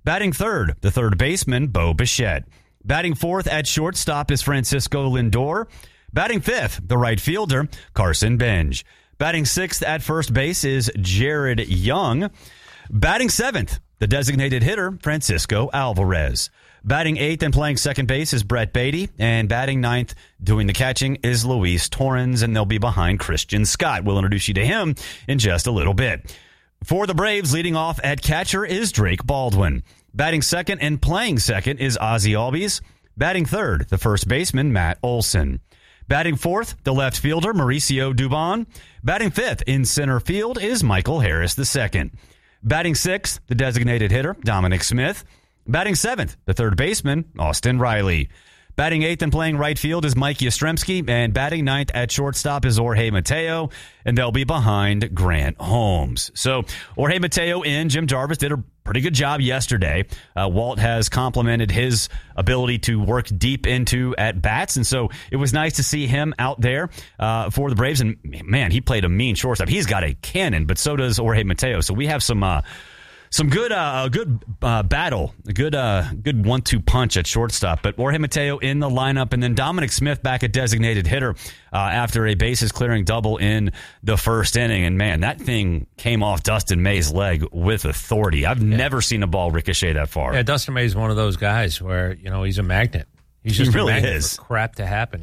Batting third, the third baseman, Bo Bichette. Batting fourth at shortstop is Francisco Lindor. Batting fifth, the right fielder, Carson Bench. Batting sixth at first base is Jared Young. Batting seventh, the designated hitter, Francisco Alvarez. Batting eighth and playing second base is Brett Beatty. And batting ninth, doing the catching, is Luis Torrens, and they'll be behind Christian Scott. We'll introduce you to him in just a little bit. For the Braves, leading off at catcher is Drake Baldwin. Batting second and playing second is Ozzie Albies. Batting third, the first baseman, Matt Olson. Batting fourth, the left fielder, Mauricio Dubon. Batting fifth in center field is Michael Harris II. Batting sixth, the designated hitter, Dominic Smith. Batting seventh, the third baseman, Austin Riley. Batting eighth and playing right field is Mike Yastrzemski. And batting ninth at shortstop is Jorge Mateo. And they'll be behind Grant Holmes. So Jorge Mateo in. Jim Jarvis did a pretty good job yesterday. Walt has complimented his ability to work deep into at-bats. And so it was nice to see him out there for the Braves. And, man, he played a mean shortstop. He's got a cannon, but so does Jorge Mateo. So we have some good battle, a good 1-2 punch at shortstop. But Jorge Mateo in the lineup, and then Dominic Smith back at designated hitter after a bases clearing double in the first inning. And man, that thing came off Dustin May's leg with authority. I've never seen a ball ricochet that far. Yeah, Dustin May is one of those guys where he's a magnet. He's just really a magnet is for crap to happen.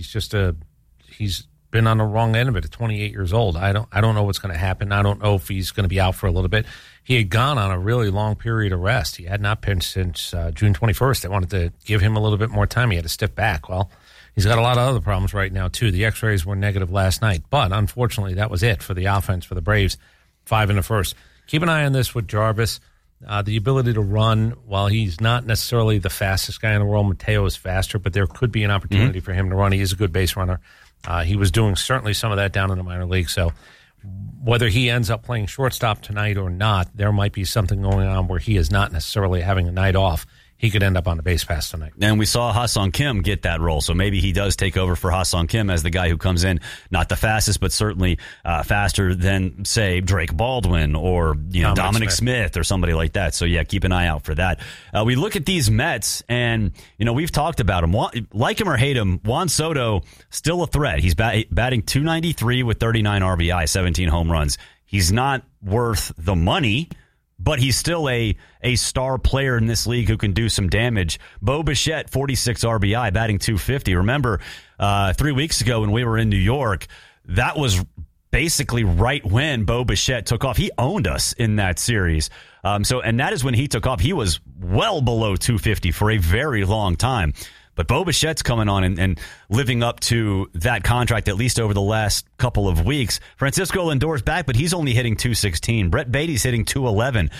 He's been on the wrong end of it at 28 years old. I don't know what's going to happen. I don't know if he's going to be out for a little bit. He had gone on a really long period of rest. He had not pitched since June 21st. They wanted to give him a little bit more time. He had a stiff back. Well, he's got a lot of other problems right now, too. The x-rays were negative last night. But, unfortunately, that was it for the offense for the Braves. 5 in the first. Keep an eye on this with Jarvis. The ability to run, while he's not necessarily the fastest guy in the world, Mateo is faster, but there could be an opportunity for him to run. He is a good base runner. He was doing certainly some of that down in the minor league. So whether he ends up playing shortstop tonight or not, there might be something going on where he is not necessarily having a night off. He could end up on the base pass tonight. And we saw Ha-Seong Kim get that role, so maybe he does take over for Ha-Seong Kim as the guy who comes in, not the fastest, but certainly faster than, say, Drake Baldwin or Dominic Smith or somebody like that. So, yeah, keep an eye out for that. We look at these Mets, and, we've talked about him. Like him or hate him, Juan Soto, still a threat. He's batting .293 with 39 RBI, 17 home runs. He's not worth the money, but he's still a star player in this league who can do some damage. Bo Bichette, 46 RBI, batting .250. Remember, 3 weeks ago when we were in New York, that was basically right when Bo Bichette took off. He owned us in that series. And that is when he took off. He was well below .250 for a very long time. But Bo Bichette's coming on and living up to that contract, at least over the last couple of weeks. Francisco Lindor's back, but he's only hitting .216. Brett Beatty's hitting .211.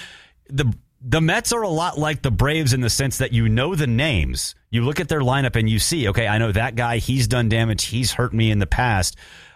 The Mets are a lot like the Braves in the sense that the names. You look at their lineup and you see, okay, I know that guy, he's done damage, he's hurt me in the past.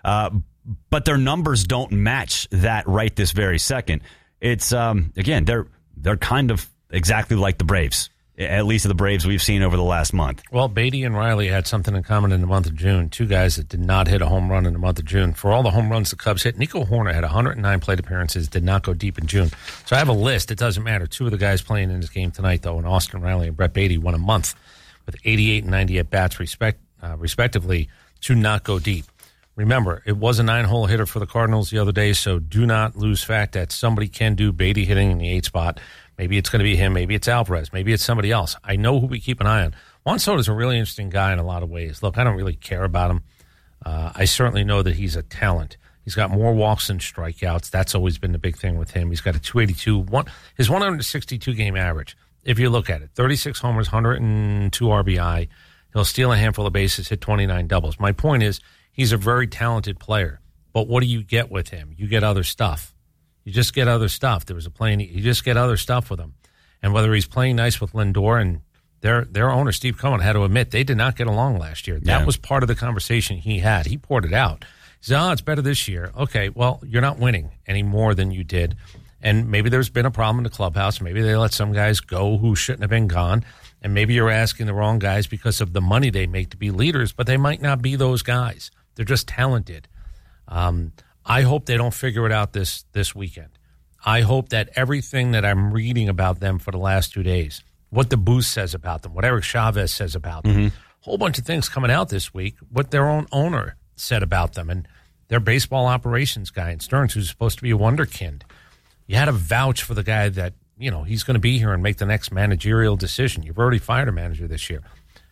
But their numbers don't match that right this very second. It's, again, they're kind of exactly like the Braves. At least the Braves we've seen over the last month. Well, Beatty and Riley had something in common in the month of June. Two guys that did not hit a home run in the month of June. For all the home runs the Cubs hit, Nico Hoerner had 109 plate appearances, did not go deep in June. So I have a list. It doesn't matter. Two of the guys playing in this game tonight, though, and Austin Riley and Brett Beatty won a month with 88 and 90 at-bats respectively to not go deep. Remember, it was a 9-hole hitter for the Cardinals the other day, so do not lose fact that somebody can do Beatty hitting in the 8th spot. Maybe it's going to be him. Maybe it's Alvarez. Maybe it's somebody else. I know who we keep an eye on. Juan Soto's a really interesting guy in a lot of ways. Look, I don't really care about him. I certainly know that he's a talent. He's got more walks than strikeouts. That's always been the big thing with him. He's got a 282. His 162-game average, if you look at it, 36 homers, 102 RBI. He'll steal a handful of bases, hit 29 doubles. My point is he's a very talented player. But what do you get with him? You get other stuff. You just get other stuff. You just get other stuff with him. And whether he's playing nice with Lindor, and their owner, Steve Cohen, had to admit they did not get along last year. That was part of the conversation he had. He poured it out. He said, it's better this year. Okay, well, you're not winning any more than you did. And maybe there's been a problem in the clubhouse. Maybe they let some guys go who shouldn't have been gone. And maybe you're asking the wrong guys because of the money they make to be leaders, but they might not be those guys. They're just talented. I hope they don't figure it out this weekend. I hope that everything that I'm reading about them for the last 2 days, what the booth says about them, what Eric Chavez says about them, a whole bunch of things coming out this week, what their own owner said about them, and their baseball operations guy in Stearns, who's supposed to be a wonderkind. You had to vouch for the guy that, he's going to be here and make the next managerial decision. You've already fired a manager this year.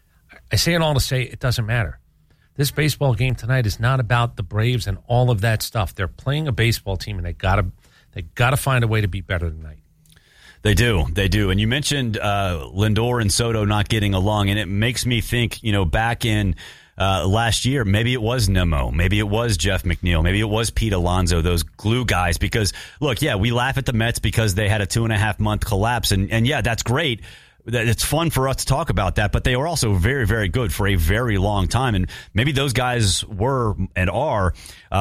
I say it all to say it doesn't matter. This baseball game tonight is not about the Braves and all of that stuff. They're playing a baseball team, and they gotta find a way to be better tonight. They do. And you mentioned Lindor and Soto not getting along, and it makes me think, back in last year, maybe it was Nemo, maybe it was Jeff McNeil, maybe it was Pete Alonso, those glue guys. Because, look, we laugh at the Mets because they had a 2.5-month collapse, and that's great. It's fun for us to talk about that, but they were also very, very good for a very long time, and maybe those guys were and are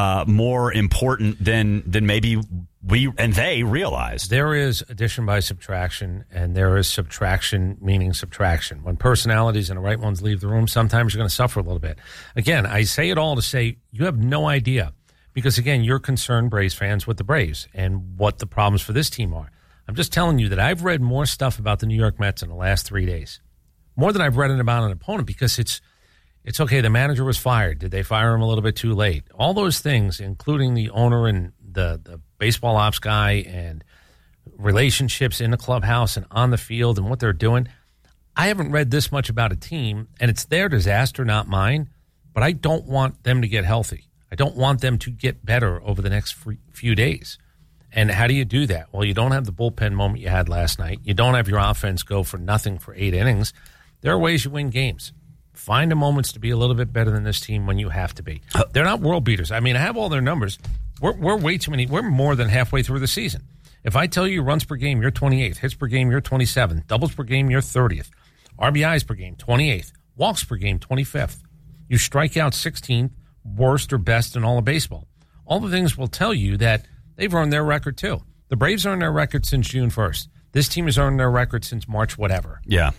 more important than maybe we and they realized. There is addition by subtraction, and there is subtraction meaning subtraction. When personalities and the right ones leave the room, sometimes you're going to suffer a little bit. Again, I say it all to say you have no idea, because, again, you're concerned, Braves fans, with the Braves and what the problems for this team are. I'm just telling you that I've read more stuff about the New York Mets in the last 3 days, more than I've read about an opponent, because it's okay. The manager was fired. Did they fire him a little bit too late? All those things, including the owner and the baseball ops guy and relationships in the clubhouse and on the field and what they're doing. I haven't read this much about a team, and it's their disaster, not mine, but I don't want them to get healthy. I don't want them to get better over the next few days. And how do you do that? Well, you don't have the bullpen moment you had last night. You don't have your offense go for nothing for 8 innings. There are ways you win games. Find the moments to be a little bit better than this team when you have to be. They're not world beaters. I mean, I have all their numbers. We're way too many. We're more than halfway through the season. If I tell you runs per game, you're 28th. Hits per game, you're 27th. Doubles per game, you're 30th. RBIs per game, 28th. Walks per game, 25th. You strike out 16th, worst or best in all of baseball. All the things will tell you that they've earned their record, too. The Braves earned their record since June 1st. This team has earned their record since March whatever. Yeah.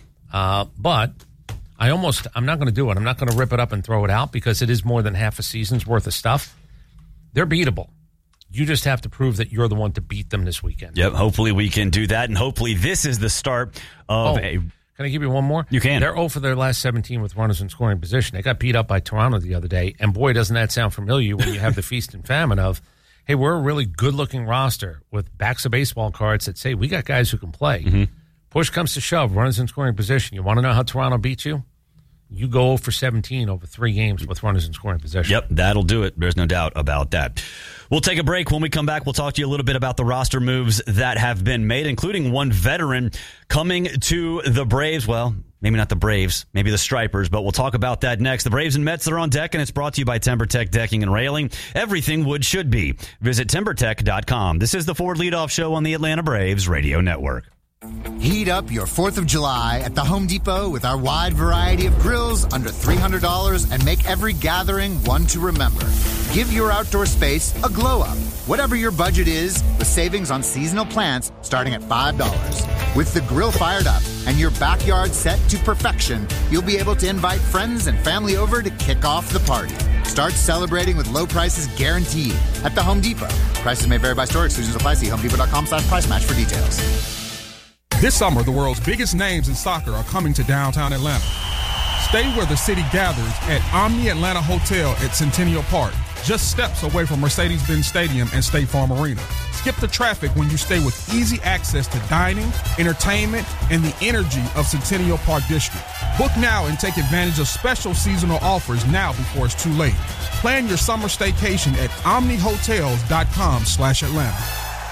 But I'm not going to do it. I'm not going to rip it up and throw it out, because it is more than half a season's worth of stuff. They're beatable. You just have to prove that you're the one to beat them this weekend. Yep, hopefully we can do that, and hopefully this is the start of Can I give you one more? You can. They're 0 for their last 17 with runners in scoring position. They got beat up by Toronto the other day, and boy, doesn't that sound familiar when you have the feast and famine of, hey, we're a really good-looking roster with backs of baseball cards that say we got guys who can play. Mm-hmm. Push comes to shove, runners in scoring position. You want to know how Toronto beat you? You go 0 for 17 over 3 games with runners in scoring position. Yep, that'll do it. There's no doubt about that. We'll take a break. When we come back, we'll talk to you a little bit about the roster moves that have been made, including one veteran coming to the Braves. Well, maybe not the Braves, maybe the Stripers, but we'll talk about that next. The Braves and Mets are on deck, and it's brought to you by TimberTech Decking and Railing. Everything wood should be. Visit TimberTech.com. This is the Ford Leadoff Show on the Atlanta Braves Radio Network. Heat up your 4th of July at the Home Depot with our wide variety of grills under $300 and make every gathering one to remember. Give your outdoor space a glow up, whatever your budget is, with savings on seasonal plants starting at $5. With the grill fired up and your backyard set to perfection, you'll be able to invite friends and family over to kick off the party. Start celebrating with low prices guaranteed at the Home Depot. Prices may vary by store. Exclusions apply. See HomeDepot.com/price match for details. This summer, the world's biggest names in soccer are coming to downtown Atlanta. Stay where the city gathers at Omni Atlanta Hotel at Centennial Park, just steps away from Mercedes-Benz Stadium and State Farm Arena. Skip the traffic when you stay with easy access to dining, entertainment, and the energy of Centennial Park District. Book now and take advantage of special seasonal offers now before it's too late. Plan your summer staycation at omnihotels.com/Atlanta.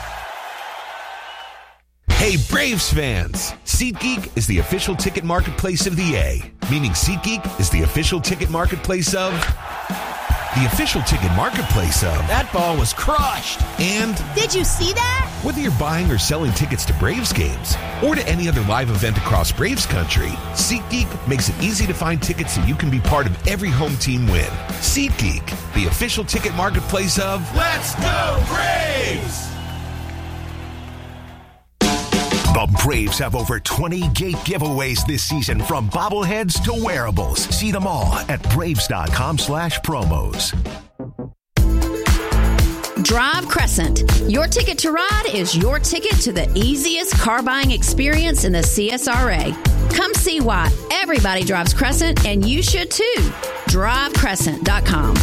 Hey, Braves fans! SeatGeek is the official ticket marketplace of the A, meaning SeatGeek is the official ticket marketplace of... the official ticket marketplace of... That ball was crushed! And... Did you see that? Whether you're buying or selling tickets to Braves games, or to any other live event across Braves country, SeatGeek makes it easy to find tickets so you can be part of every home team win. SeatGeek, the official ticket marketplace of... Let's go, Braves! The Braves have over 20 gate giveaways this season, from bobbleheads to wearables. See them all at Braves.com/promos. Drive Crescent. Your ticket to ride is your ticket to the easiest car buying experience in the CSRA. Come see why everybody drives Crescent, and you should too. DriveCrescent.com.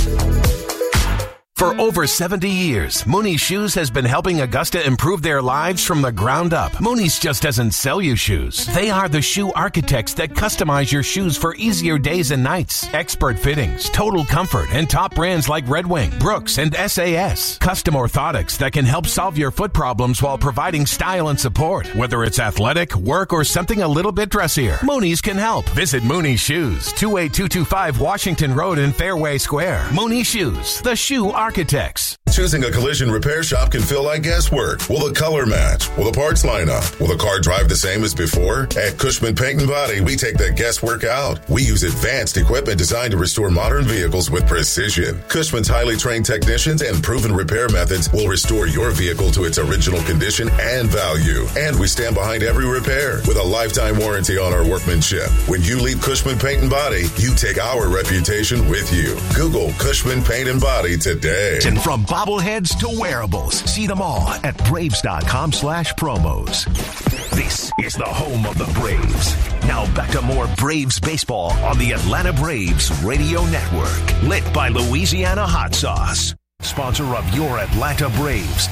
For over 70 years, Mooney's Shoes has been helping Augusta improve their lives from the ground up. Mooney's just doesn't sell you shoes. They are the shoe architects that customize your shoes for easier days and nights. Expert fittings, total comfort, and top brands like Red Wing, Brooks, and SAS. Custom orthotics that can help solve your foot problems while providing style and support. Whether it's athletic, work, or something a little bit dressier, Mooney's can help. Visit Mooney's Shoes, 28225 Washington Road in Fairway Square. Mooney's Shoes, the shoe architects. Choosing a collision repair shop can feel like guesswork. Will the color match? Will the parts line up? Will the car drive the same as before? At Cushman Paint and Body, we take that guesswork out. We use advanced equipment designed to restore modern vehicles with precision. Cushman's highly trained technicians and proven repair methods will restore your vehicle to its original condition and value. And we stand behind every repair with a lifetime warranty on our workmanship. When you leave Cushman Paint and Body, you take our reputation with you. Google Cushman Paint and Body today. And from bobbleheads to wearables, see them all at Braves.com/promos. This is the home of the Braves. Now back to more Braves baseball on the Atlanta Braves Radio Network. Lit by Louisiana Hot Sauce. Sponsor of your Atlanta Braves.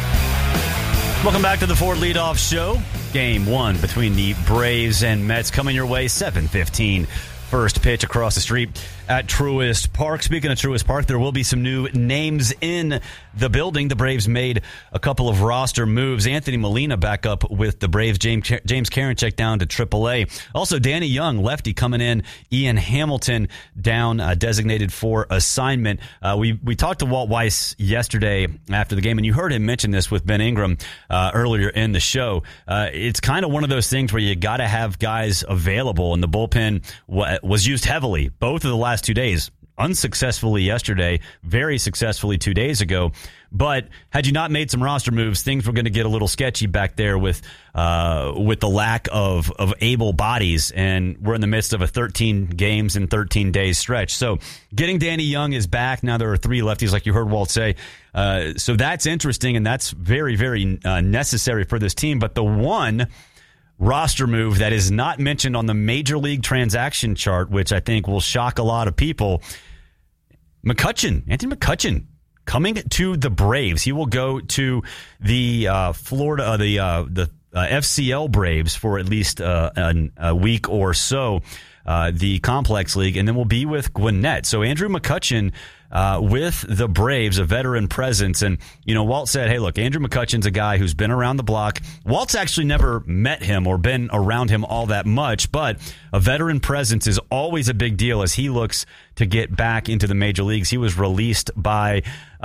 Welcome back to the Ford Leadoff Show. Game 1 between the Braves and Mets coming your way, 7:15. First pitch across the street at Truist Park. Speaking of Truist Park, there will be some new names in the building. The Braves made a couple of roster moves. Anthony Molina back up with the Braves. James Karinchak down to AAA. Also, Danny Young, lefty, coming in. Ian Hamilton down, designated for assignment. We talked to Walt Weiss yesterday after the game, and you heard him mention this with Ben Ingram earlier in the show. It's kind of one of those things where you got to have guys available, and the bullpen was used heavily both of the last 2 days. Unsuccessfully yesterday, very successfully 2 days ago. But had you not made some roster moves, things were going to get a little sketchy back there with the lack of able bodies. And we're in the midst of a 13 games in 13 days stretch. So getting Danny Young is back. Now there are 3 lefties, like you heard Walt say. So that's interesting, and that's very, very necessary for this team. But the one roster move that is not mentioned on the Major League transaction chart, which I think will shock a lot of people, Anthony McCutchen, coming to the Braves. He will go to the the FCL Braves for at least a week or so, the Complex League, and then we'll be with Gwinnett. So Andrew McCutchen with the Braves, a veteran presence. And, Walt said, hey, look, Andrew McCutchen's a guy who's been around the block. Walt's actually never met him or been around him all that much, but a veteran presence is always a big deal as he looks to get back into the major leagues. He was released by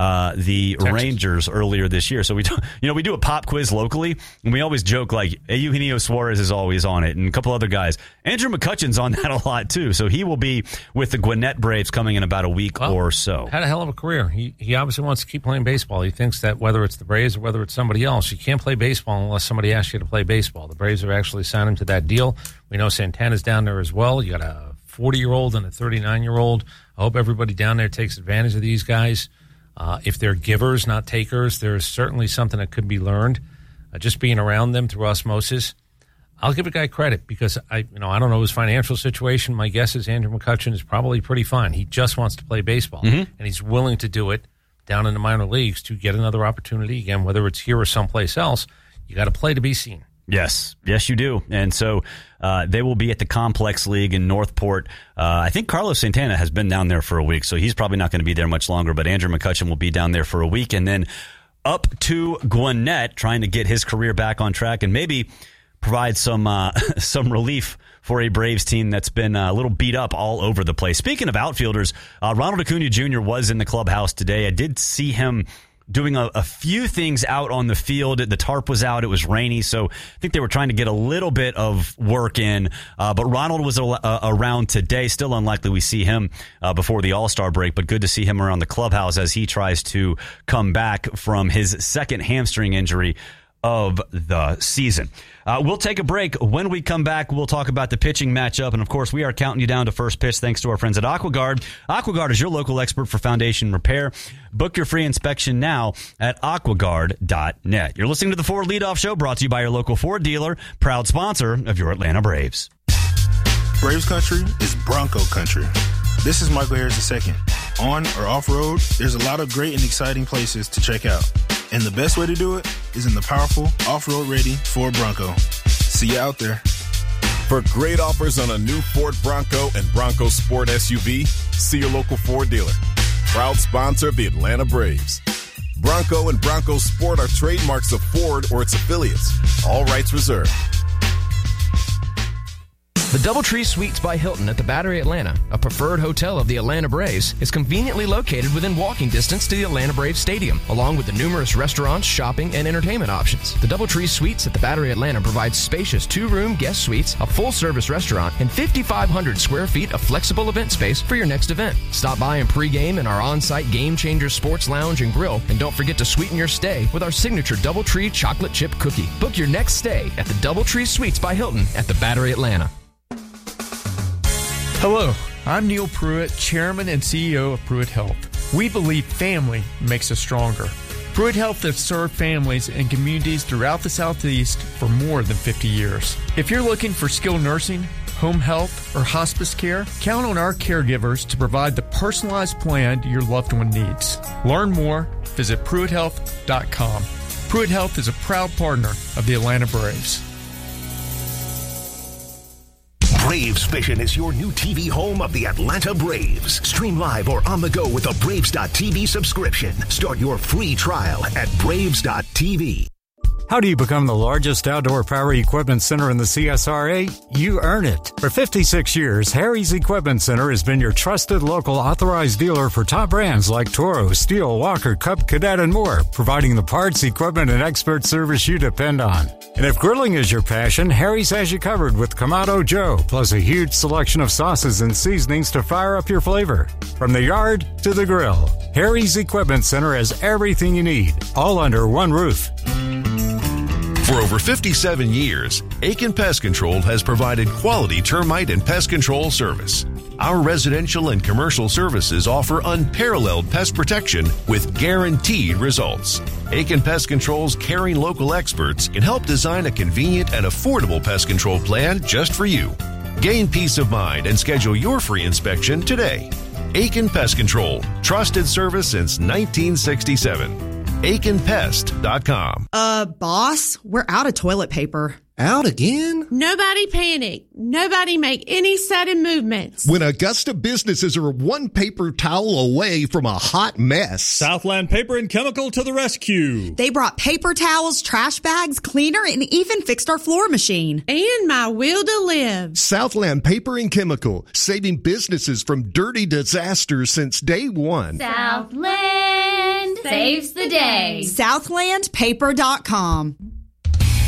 the Texas Rangers earlier this year. So we do a pop quiz locally, and we always joke like Eugenio Suarez is always on it, and a couple other guys. Andrew McCutchen's on that a lot too. So he will be with the Gwinnett Braves coming in about a week or so. Had a hell of a career. He obviously wants to keep playing baseball. He thinks that whether it's the Braves or whether it's somebody else, you can't play baseball unless somebody asks you to play baseball. The Braves have actually signed him to that deal. We know Santana's down there as well. You got a 40-year-old and a 39-year-old. I hope everybody down there takes advantage of these guys. If they're givers, not takers, there's certainly something that could be learned. Just being around them through osmosis. I'll give a guy credit because I don't know his financial situation. My guess is Andrew McCutchen is probably pretty fine. He just wants to play baseball, and he's willing to do it down in the minor leagues to get another opportunity. Again, whether it's here or someplace else, you got to play to be seen. Yes, you do. And so they will be at the Complex League in Northport. I think Carlos Santana has been down there for a week, so he's probably not going to be there much longer, but Andrew McCutchen will be down there for a week, and then up to Gwinnett, trying to get his career back on track and maybe provide some relief for a Braves team that's been a little beat up all over the place. Speaking of outfielders, Ronald Acuna Jr. was in the clubhouse today. I did see him doing a few things out on the field. The tarp was out. It was rainy, so I think they were trying to get a little bit of work in. But Ronald was around today. Still unlikely we see him before the All-Star break, but good to see him around the clubhouse as he tries to come back from his second hamstring injury of the season. We'll take a break. When we come back, we'll talk about the pitching matchup. And, of course, we are counting you down to first pitch thanks to our friends at AquaGuard. AquaGuard is your local expert for foundation repair. Book your free inspection now at aquaguard.net. You're listening to the Ford Leadoff Show, brought to you by your local Ford dealer, proud sponsor of your Atlanta Braves. Braves country is Bronco country. This is Michael Harris II. On or off-road, there's a lot of great and exciting places to check out. And the best way to do it is in the powerful, off-road ready Ford Bronco. See you out there. For great offers on a new Ford Bronco and Bronco Sport SUV, see your local Ford dealer. Proud sponsor of the Atlanta Braves. Bronco and Bronco Sport are trademarks of Ford or its affiliates. All rights reserved. The DoubleTree Suites by Hilton at the Battery Atlanta, a preferred hotel of the Atlanta Braves, is conveniently located within walking distance to the Atlanta Braves Stadium, along with the numerous restaurants, shopping, and entertainment options. The DoubleTree Suites at the Battery Atlanta provides spacious two-room guest suites, a full-service restaurant, and 5,500 square feet of flexible event space for your next event. Stop by and pregame in our on-site Game Changer Sports Lounge and Grill, and don't forget to sweeten your stay with our signature DoubleTree chocolate chip cookie. Book your next stay at the DoubleTree Suites by Hilton at the Battery Atlanta. Hello, I'm Neil Pruitt, Chairman and CEO of Pruitt Health. We believe family makes us stronger. Pruitt Health has served families and communities throughout the Southeast for more than 50 years. If you're looking for skilled nursing, home health, or hospice care, count on our caregivers to provide the personalized plan your loved one needs. Learn more, visit PruittHealth.com. Pruitt Health is a proud partner of the Atlanta Braves. Braves Vision is your new TV home of the Atlanta Braves. Stream live or on the go with a Braves.TV subscription. Start your free trial at Braves.TV. How do you become the largest outdoor power equipment center in the CSRA? You earn it. For 56 years, Harry's Equipment Center has been your trusted local authorized dealer for top brands like Toro, Steel, Walker, Cub, Cadet, and more, providing the parts, equipment, and expert service you depend on. And if grilling is your passion, Harry's has you covered with Kamado Joe, plus a huge selection of sauces and seasonings to fire up your flavor. From the yard to the grill, Harry's Equipment Center has everything you need, all under one roof. For over 57 years, Aiken Pest Control has provided quality termite and pest control service. Our residential and commercial services offer unparalleled pest protection with guaranteed results. Aiken Pest Control's caring local experts can help design a convenient and affordable pest control plan just for you. Gain peace of mind and schedule your free inspection today. Aiken Pest Control, trusted service since 1967. AikenPest.com. Boss, we're out of toilet paper. Out again? Nobody panic. Nobody make any sudden movements. When Augusta businesses are one paper towel away from a hot mess. Southland Paper and Chemical to the rescue. They brought paper towels, trash bags, cleaner, and even fixed our floor machine. And my will to live. Southland Paper and Chemical, saving businesses from dirty disasters since day one. Southland saves the day. SouthlandPaper.com.